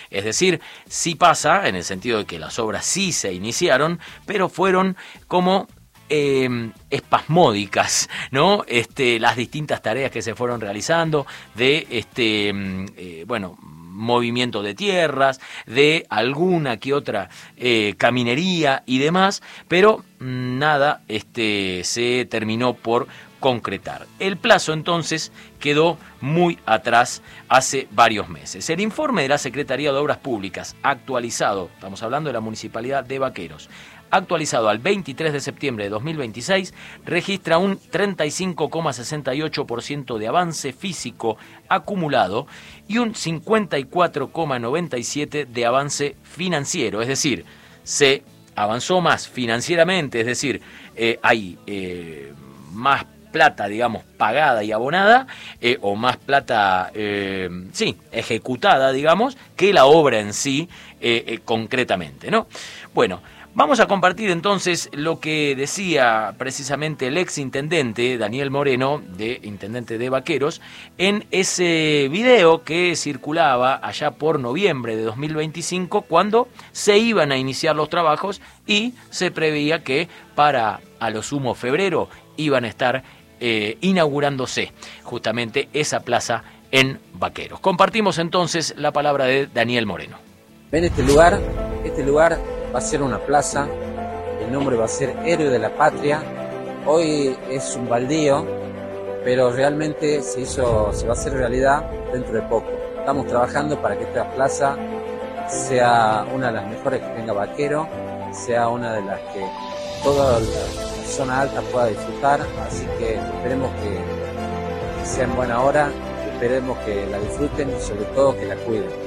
Es decir, sí pasa, en el sentido de que las obras sí se iniciaron, pero fueron como espasmódicas, ¿no? Las distintas tareas que se fueron realizando de bueno, movimiento de tierras, de alguna que otra caminería y demás, pero nada se terminó por concretar. El plazo entonces quedó muy atrás hace varios meses. El informe de la Secretaría de Obras Públicas, actualizado, estamos hablando de la Municipalidad de Vaqueros, actualizado al 23 de septiembre de 2026, registra un 35,68% de avance físico acumulado y un 54,97% de avance financiero, es decir, se avanzó más financieramente, es decir, hay más plata, digamos, pagada y abonada, o más plata, ejecutada, digamos, que la obra en sí, concretamente, ¿no? Bueno, vamos a compartir entonces lo que decía precisamente el ex intendente Daniel Moreno, intendente de Vaqueros, en ese video que circulaba allá por noviembre de 2025, cuando se iban a iniciar los trabajos y se preveía que para a lo sumo febrero iban a estar inaugurándose justamente esa plaza en Vaqueros. Compartimos entonces la palabra de Daniel Moreno. Ven este lugar va a ser una plaza, el nombre va a ser Héroe de la Patria. Hoy es un baldío, pero realmente se va a hacer realidad dentro de poco. Estamos trabajando para que esta plaza sea una de las mejores que tenga Vaquero, sea una de las que toda la zona alta pueda disfrutar, así que esperemos que sea en buena hora, esperemos que la disfruten y sobre todo que la cuiden.